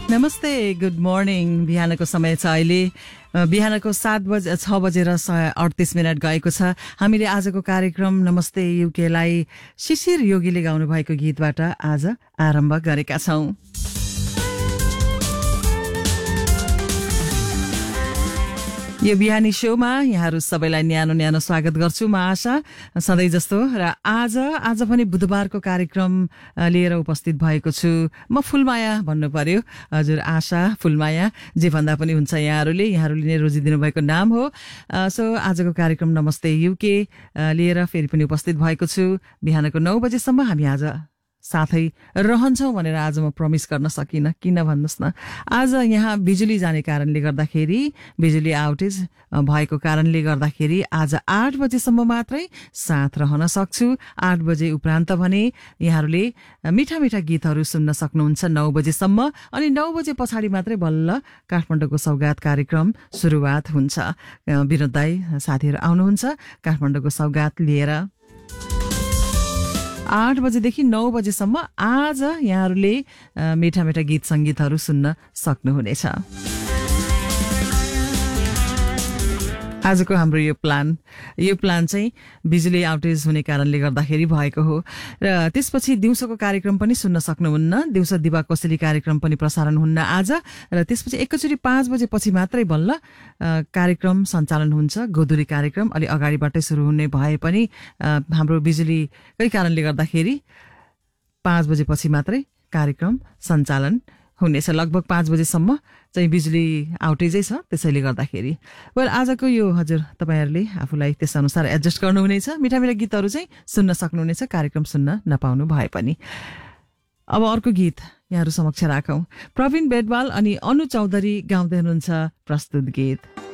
नमस्ते, good morning. बिहानको समय छ अहिले। बिहानको 6 बजेर 38 मिनट गएको छ। हामीले आजको कार्यक्रम नमस्ते युकेलाई शिशिर योगीले गाउनु भएको गीतबाट आज आरम्भ गरेका छौं। यो बिहानी शोमा यहाँहरू सबैलाई न्यानो स्वागत गर्छु म आशा, सधैँ जस्तो। र आज पनि बुधबारको कार्यक्रम लिएर उपस्थित भएको छु। म फुलमाया भन्नु पर्यो, हजुर आशा फुलमाया जे भन्दा पनि हुन्छ। यहाँहरूले नै रोजिदिनु भएको नाम हो। सो आजको कार्यक्रम नमस्ते युके लिएर फेरि पनि उपस्थित भएको छु। बिहानको 9 बजेसम्म हामी आज साथै रहन्छौँ भनेर आज म प्रमिस गर्न सकिनँ। किन भन्नुहोस् न, आज यहाँ बिजुली जाने कारणले गर्दाखेरि, बिजुली आउटेज भएको कारणले गर्दाखेरि आज 8 बजेसम्म मात्रै साथ रहन सक्छु। 8 बजे उपरान्त भने यहाँहरूले मिठा मिठा गीतहरू सुन्न सक्नुहुन्छ 9 बजेसम्म। अनि 9 बजे पछाडि मात्रै बल्ल काठमाडौँको सौगात कार्यक्रम सुरुवात हुन्छ। विनोद दाई साथीहरू आउनुहुन्छ काठमाडौँको सौगात लिएर। 8 बजेदेखि 9 बजेसम्म आज यहाँहरूले मिठा मिठा गीत सङ्गीतहरू सुन्न सक्नुहुनेछ। आजको हाम्रो यो प्लान चाहिँ बिजुली आउटेज हुने कारणले गर्दाखेरि भएको हो। र त्यसपछि दिउँसोको कार्यक्रम पनि सुन्न सक्नुहुन्न। दिउँसो दिवा कोसेली कार्यक्रम पनि प्रसारण हुन्न आज। र त्यसपछि एकैचोटि 5 बजेपछि मात्रै बल्ल कार्यक्रम सञ्चालन हुन्छ। गोधुरी कार्यक्रम अलि अगाडिबाटै सुरु हुने भए पनि हाम्रो बिजुलीकै कारणले गर्दाखेरि 5 बजेपछि मात्रै कार्यक्रम सञ्चालन हुनेछ। लगभग 5 बजेसम्म चाहिँ बिजुली आउटेजै छ, त्यसैले गर्दाखेरि आजको यो हजुर तपाईँहरूले आफूलाई त्यस अनुसार एडजस्ट गर्नुहुनेछ। मिठा मिठा गीतहरू चाहिँ सुन्न सक्नुहुनेछ कार्यक्रम सुन्न नपाउनु भए पनि। अब अर्को गीत यहाँहरू समक्ष राखौँ। प्रवीण बेदवाल अनि अनु चौधरी गाउँदै हुनुहुन्छ प्रस्तुत गीत।